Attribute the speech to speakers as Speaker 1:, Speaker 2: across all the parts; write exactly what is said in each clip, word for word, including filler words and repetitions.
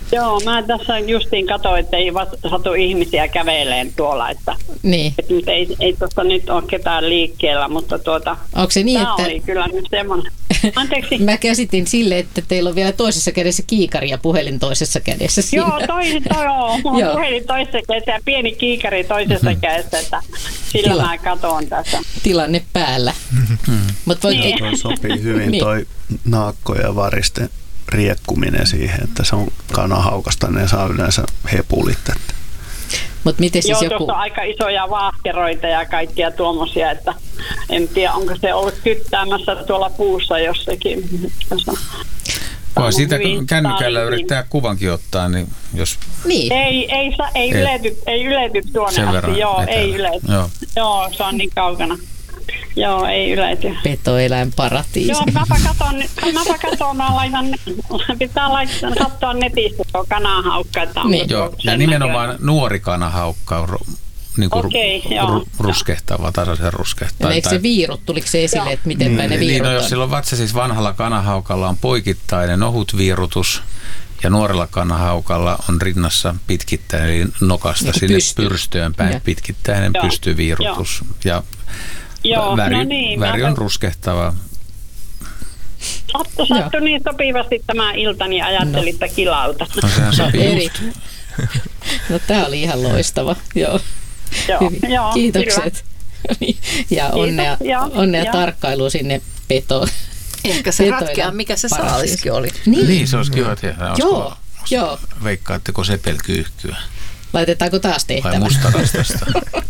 Speaker 1: Joo, mä tässä justiin katsoin, että ei satu ihmisiä käveleen tuolla, että,
Speaker 2: niin.
Speaker 1: että nyt ei, ei tuossa nyt ole ketään liikkeellä, mutta tuota,
Speaker 2: onko se niin,
Speaker 1: tämä
Speaker 2: että...
Speaker 1: oli kyllä nyt semmoinen. Anteeksi.
Speaker 2: Mä käsitin sille, että teillä on vielä toisessa kädessä kiikari ja puhelin toisessa kädessä siinä.
Speaker 1: Joo, toi, toi joo. Mulla on puhelin toisessa kädessä ja pieni kiikari toisessa kädessä, että sillä Tila. Mä katon tässä.
Speaker 2: Tilanne päällä.
Speaker 3: Mm-hmm.
Speaker 2: Mut voit...
Speaker 3: niin. Toi sopii hyvin niin. Toi naakko ja varisten riekkuminen siihen, että se on kanahaukasta, ne saa yleensä hepulit.
Speaker 2: Mut miten siis
Speaker 1: Joo,
Speaker 2: joku...
Speaker 1: tuossa on aika isoja vaahkeroita ja kaikkia tuommoisia, että en tiedä, onko se ollut kyttäämässä tuolla puussa jossakin.
Speaker 4: Voi siitä kännykällä yrittää kuvankin ottaa, niin jos...
Speaker 1: Niin. Ei, ei, ei, ei, ylety, ei ylety tuonne asti, joo, etänä. Ei ylety. Joo. Joo, se on niin kaukana. Joo, ei ylety.
Speaker 2: Petoeläin paratiisi.
Speaker 1: Joo, mäpä katon, mäpä katon, mä laitan, pitää laittaa, katsoa netistä tuo kanahaukka.
Speaker 4: Niin. Joo, ja nimenomaan nuori kanahaukka, niin kuin okay, ru, ruskehtava, tasaisen ruskehtava.
Speaker 2: Eikö se viirut, tuliko se esille, joo. Että miten päin niin, ne viirut
Speaker 4: niin,
Speaker 2: no,
Speaker 4: on? Jos silloin vatsa siis vanhalla kanahaukalla on poikittainen ohut viirutus, ja nuorella kanahaukalla on rinnassa pitkittäinen, eli nokasta niin sinne pysty. Pyrstöön päin ja. Pitkittäinen joo. Pystyviirutus. Ja
Speaker 1: joo,
Speaker 4: väri,
Speaker 1: no niin,
Speaker 4: väri on ruskehtava.
Speaker 1: Sattu, sattu niin sopivasti tämä ilta, niin ajattelin, että kilauta.
Speaker 4: No sehän sopii just.
Speaker 2: No tää oli ihan loistava, joo.
Speaker 1: Joo, joo,
Speaker 2: kiitokset. Ja onnea,
Speaker 1: Kiitos,
Speaker 2: onnea ja. Tarkkailu sinne petoon.
Speaker 5: Ehkä se ratkeaa, mikä se saaliskin oli.
Speaker 4: Niin, niin se olisi kiva tehdä.
Speaker 2: Joo, joo.
Speaker 4: Veikkaatteko sepelkyyhkyä?
Speaker 2: Laitetaanko taas tehtävä?
Speaker 4: Vai mustarastasta?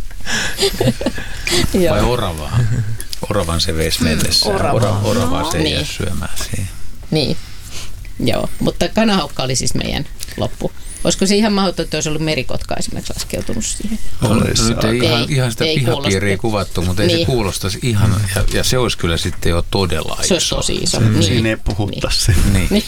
Speaker 4: Vai oravaa? Oravan se veisi mennessään. Oravaa, oravaa se ei jää syömään siihen.
Speaker 2: Niin, joo. Mutta kanahaukka oli siis meidän loppu. Olisiko se ihan mahdotonta, että olisi ollut merikotka esimerkiksi laskeutunut siihen?
Speaker 4: Olisi. Ei, ihan, ihan sitä pihapiiriä kuvattu, mutta ei niin. Se kuulostaisi ihan, ja, ja se olisi kyllä sitten jo todella iso.
Speaker 2: Se olisi tosi iso.
Speaker 3: Mm.
Speaker 2: Niin.
Speaker 3: Siinä ei puhuttaisi.
Speaker 4: Niin. niin.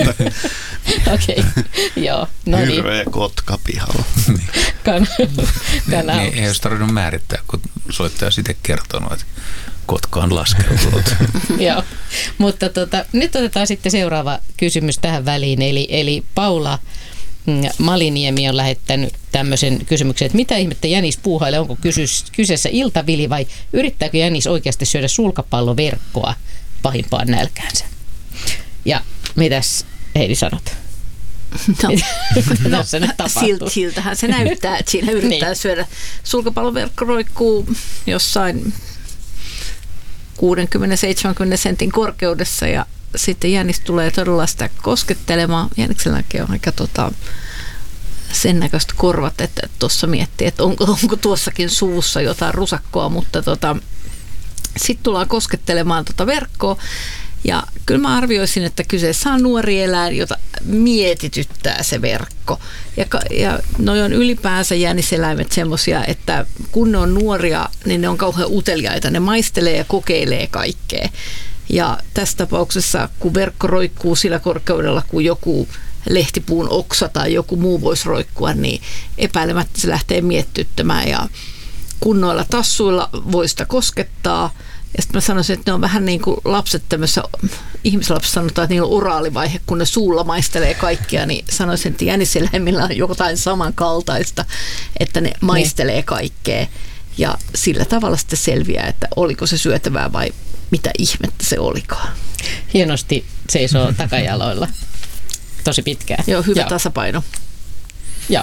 Speaker 2: Okei, okay. Joo. No
Speaker 3: hirveä niin. Kotka pihalla.
Speaker 2: Niin. Kan,
Speaker 4: niin, niin, ei olisi tarvinnut määrittää, kun soittaja sitten kertonut, että kotka on laskeutunut.
Speaker 2: Joo, mutta tota, nyt otetaan sitten seuraava kysymys tähän väliin, eli, eli Paula Maliniemi on lähettänyt tämmöisen kysymyksen, että mitä ihmettä Jänis puuhailee, onko kysys, kyseessä iltavili vai yrittääkö Jänis oikeasti syödä sulkapalloverkkoa pahimpaan nälkäänsä? Ja mitäs Heidi sanot?
Speaker 5: No, no silt, siltähän se näyttää, että siinä yrittää niin. Syödä. Sulkapalloverkko roikkuu jossain kuusikymmentä seitsemänkymmentä sentin korkeudessa ja sitten Jänis tulee todella sitä koskettelemaan. Jänikselläkin on aika tota, sen näköistä korvat, että tuossa miettii, että onko, onko tuossakin suussa jotain rusakkoa, mutta tota, sitten tullaan koskettelemaan tota verkkoa. Ja kyllä mä arvioisin, että kyseessä on nuori eläin, jota mietityttää se verkko. Ja, ja noi on ylipäänsä jäniseläimet semmoisia, että kun ne on nuoria, niin ne on kauhean uteliaita. Ne maistelee ja kokeilee kaikkea. Ja tässä tapauksessa, kun verkko roikkuu sillä korkeudella, kun joku lehtipuun oksa tai joku muu voisi roikkua, niin epäilemättä se lähtee miettyttämään. Ja kunnoilla tassuilla voi sitä koskettaa. Ja sitten mä sanoisin, että ne on vähän niin kuin lapset tämmöisessä, ihmislapset sanotaan, että niillä on oraalivaihe, kun ne suulla maistelee kaikkia, niin sanoisin, että jäniseläimillä on jotain samankaltaista, että ne maistelee kaikkea. Ja sillä tavalla sitten selviää, että oliko se syötävää vai mitä ihmettä se olikaan.
Speaker 2: Hienosti seisoo takajaloilla. Tosi pitkään.
Speaker 5: Joo, hyvä Joo. tasapaino.
Speaker 2: Joo,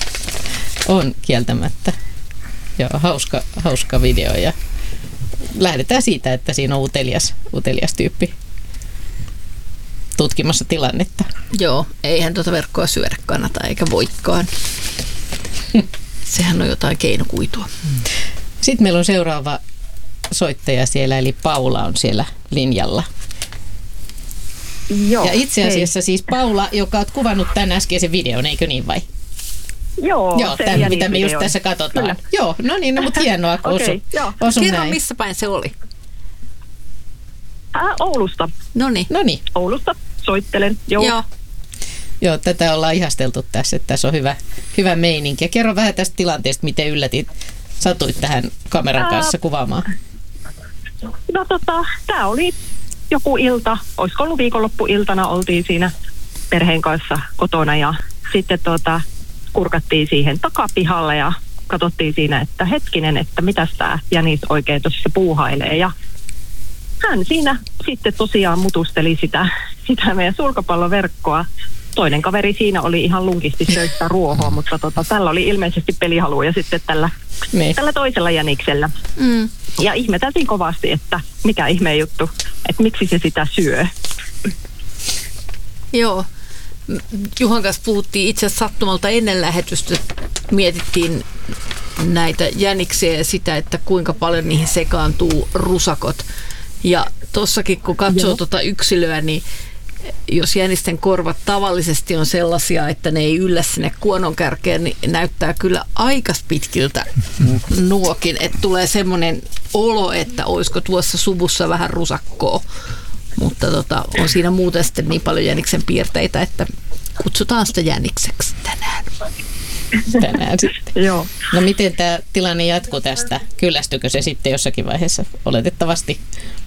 Speaker 2: on kieltämättä. Joo, hauska, hauska video ja lähdetään siitä, että siinä on utelias, utelias tyyppi tutkimassa tilannetta.
Speaker 5: Joo, eihän tuota verkkoa syödä kannata eikä voikaan. Sehän on jotain keinokuitua.
Speaker 2: Sitten meillä on seuraava soittaja siellä, eli Paula on siellä linjalla.
Speaker 6: Joo,
Speaker 2: ja itse asiassa hei. Siis Paula, joka olet kuvannut tämän äskeisen videon, eikö niin vai?
Speaker 6: Joo,
Speaker 2: Joo tämän, mitä me just tässä katsotaan. Kyllä. Joo, no niin, no, mutta hienoa, kun okay, osu, osu
Speaker 5: Kerro,
Speaker 2: näin.
Speaker 5: missä päin se oli?
Speaker 6: Äh, Oulusta.
Speaker 5: Noniin.
Speaker 2: Noniin.
Speaker 6: Oulusta soittelen, joo.
Speaker 5: Joo.
Speaker 2: Joo, tätä ollaan ihasteltu tässä, että tässä on hyvä, hyvä meininki. Ja kerro vähän tästä tilanteesta, miten yllätit, satuit tähän kameran äh, kanssa kuvaamaan.
Speaker 6: No tota, tää oli joku ilta, olisiko ollut viikonloppuiltana, oltiin siinä perheen kanssa kotona ja sitten tuota, kurkattiin siihen takapihalle ja katsottiin siinä, että hetkinen, että mitäs tämä jänis oikein tuossa puuhailee. Ja hän siinä sitten tosiaan mutusteli sitä, sitä meidän sulkapalloverkkoa. Toinen kaveri siinä oli ihan lunkisti söistä ruohoa, mutta tota, tällä oli ilmeisesti pelihaluja sitten tällä, tällä toisella jäniksellä. Mm. Ja ihmeteltiin kovasti, että mikä ihmeen juttu, että miksi se sitä syö.
Speaker 5: Joo. Juhan kanssa puhuttiin itse asiassa sattumalta ennen lähetystä. Mietittiin näitä jäniksiä ja sitä, että kuinka paljon niihin sekaantuu rusakot. Ja tossakin kun katsoo tuota yksilöä, niin jos jänisten korvat tavallisesti on sellaisia, että ne ei yllä sinne kuononkärkeen, niin näyttää kyllä aika pitkiltä nuokin. Että tulee semmoinen olo, että olisiko tuossa suvussa vähän rusakkoa. Mutta tota, on siinä muuten sitten niin paljon jäniksen piirteitä, että kutsutaan sitä jänikseksi tänään.
Speaker 2: Tänään sitten. Joo. No miten tämä tilanne jatkuu tästä? Kyllästykö se sitten jossakin vaiheessa oletettavasti?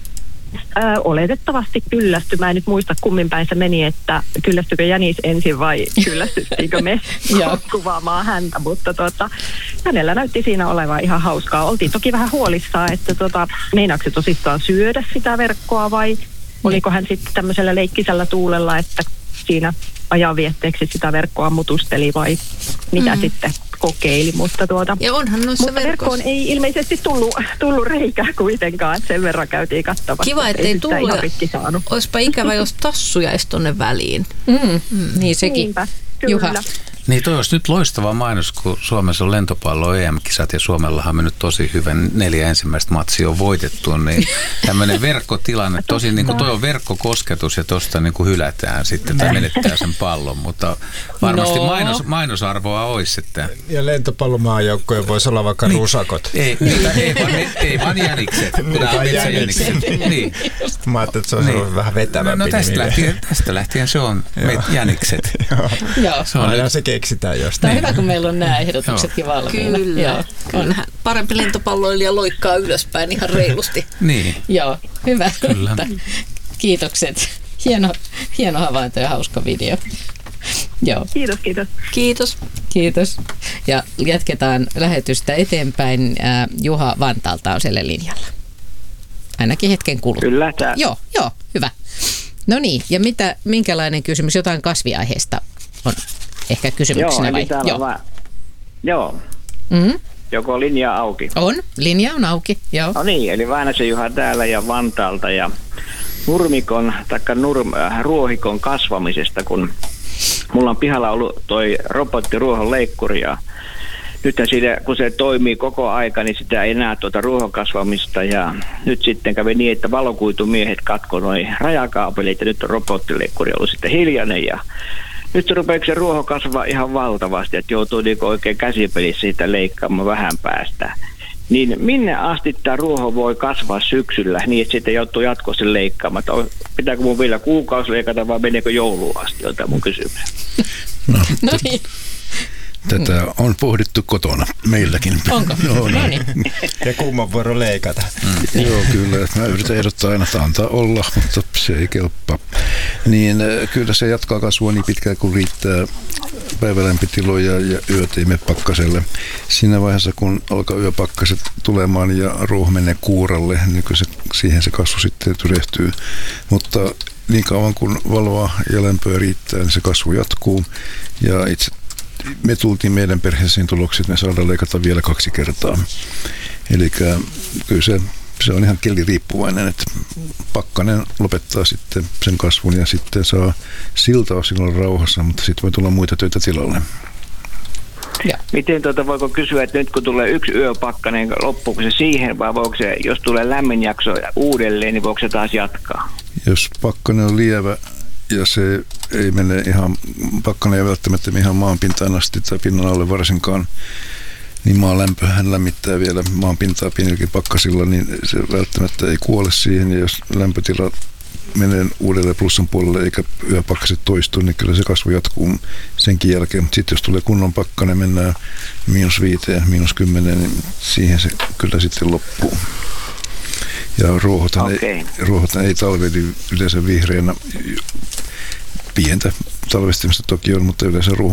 Speaker 6: Ö, oletettavasti kyllästy. Mä en nyt muista kummin päin se meni, että kyllästykö jänis ensin vai kyllästyttiinkö me kuvaamaan häntä. Mutta tota, hänellä näytti siinä olevan ihan hauskaa. Oltiin toki vähän huolissaan, että tota, meinaako se tosissaan syödä sitä verkkoa vai oliko hän sitten tämmöisellä leikkisellä tuulella, että siinä ajanvietteeksi sitä verkkoa mutusteli vai mitä mm. sitten kokeili. Mutta, tuota,
Speaker 5: ja onhan noissa
Speaker 6: mutta verkkoon ei ilmeisesti tullut, tullut reikää kuitenkaan, sen verran käytiin kattavasti.
Speaker 5: Kiva, ettei ei tullut. Olisipa ikävä, jos tassu jäisi tonne väliin.
Speaker 2: Mm. Mm. Niin sekin.
Speaker 6: Niinpä,
Speaker 2: Juha.
Speaker 4: Niin toi olisi nyt loistava mainos, kun Suomessa on lentopallo E M-kisat ja Suomellahan on mennyt tosi hyvän, neljä ensimmäistä matsia on voitettu, niin tämmöinen verkkotilanne, tosi niin kuin toi on verkkokosketus ja tosta niin kuin hylätään sitten tai menettää sen pallon, mutta varmasti no. mainos, mainosarvoa olisi, että...
Speaker 7: Ja lentopallomaajoukkojen voisi olla vaikka niin, rusakot.
Speaker 4: Ei, ei, ei, vaan, ei vaan jänikset, kun nämä on metsäjänikset. Niin.
Speaker 7: Mä ajattelin, että se olisi niin. vähän vetävämpi.
Speaker 4: No, no tästä, lähtien, tästä lähtien se on jänikset.
Speaker 2: Joo.
Speaker 7: Se on aina se keksitään jostain.
Speaker 2: Tämä on hyvä, kun meillä on nämä ehdotuksetkin valmiina.
Speaker 5: Kyllä. Joo. Kyllähän parempi lentopalloilija loikkaa ylöspäin ihan reilusti.
Speaker 4: Niin.
Speaker 2: Joo, hyvä. Kyllä. Kiitokset. Hieno, hieno havainto ja hauska video. Joo.
Speaker 6: Kiitos, kiitos.
Speaker 5: Kiitos.
Speaker 2: Kiitos. Ja jatketaan lähetystä eteenpäin. Juha Vantaalta on siellä linjalla. Ainakin hetken kuluttua.
Speaker 8: Kyllä. Tää.
Speaker 2: Joo, joo, hyvä. No niin, ja mitä, minkälainen kysymys? Jotain kasviaiheesta on ehkä kysymyksenä
Speaker 8: joo,
Speaker 2: vai?
Speaker 8: Joo, va- joo.
Speaker 2: Mm-hmm.
Speaker 8: Joko linja auki?
Speaker 2: On, linja on auki, joo.
Speaker 8: No niin, eli Väänäsen Juha täällä ja Vantaalta ja nurmikon, taikka nurm, äh, ruohikon kasvamisesta, kun mulla on pihalla ollut toi robottiruohon leikkuri ja nythän siitä, kun se toimii koko aika, niin sitä ei enää tuota ruohon kasvamista ja nyt sitten kävi niin, että valokuitumiehet katkoi noi rajakaapelit ja nyt on robottileikkuri ollut sitten hiljainen ja nyt se rupeaa se ruoho kasvaa ihan valtavasti, että joutuu niinku oikein käsipelissä siitä leikkaamaan vähän päästä. Niin minne asti tämä ruoho voi kasvaa syksyllä niin, että sitten joutuu jatkossa leikkaamaan? Pitääkö mun vielä kuukausi leikata vai meneekö jouluun asti, on tämä mun kysymys.
Speaker 9: No,
Speaker 2: no niin.
Speaker 9: Tätä on pohdittu kotona meilläkin.
Speaker 2: Onko?
Speaker 9: No,
Speaker 2: no niin.
Speaker 7: Ja kumman vuoro leikata.
Speaker 9: Mm. Joo, kyllä. Mä yritän ehdottaa aina, että antaa olla, mutta se ei kelpaa. Niin kyllä se jatkaa kasvua niin pitkään, kun riittää päivälämpötiloja ja yöt ei mene pakkaselle. Siinä vaiheessa, kun alkaa yöpakkaset tulemaan ja ruoho menee kuuralle, niin kyllä se, siihen se kasvu sitten tyrehtyy. Mutta niin kauan kun valoa ja lämpöä riittää, niin se kasvu jatkuu. Ja itse me tultiin meidän perheeseen tuloksi, että me saadaan leikata vielä kaksi kertaa. Eli kyllä se, se on ihan kelliriippuvainen, että pakkanen lopettaa sitten sen kasvun ja sitten saa siltä osin olla rauhassa, mutta sitten voi tulla muita töitä tilalle.
Speaker 8: Ja. Miten tuota, voiko kysyä, että nyt kun tulee yksi yöpakkanen, loppuuko se siihen vai voiko se, jos tulee lämmin jakso uudelleen, niin voiko se taas jatkaa?
Speaker 9: Jos pakkanen on lievä ja se ei mene ihan, pakkanen ei välttämättä ihan maanpintaan asti tai pinnan alle varsinkaan, niin maan lämpöhän lämmittää vielä maanpintaa pienilläkin pakkasilla, niin se välttämättä ei kuole siihen. Ja jos lämpötila menee uudelleen plussan puolelle eikä yöpakkaset toistu, niin kyllä se kasvu jatkuu senkin jälkeen. Mutta sitten jos tulee kunnon pakkanen, mennään miinus viiteen, miinus kymmeneen, niin siihen se kyllä sitten loppuu. Ja ruohothan, okay. ei, ruohothan ei talveli yleensä vihreänä pientä talvistimista toki on, mutta yleensä ruohon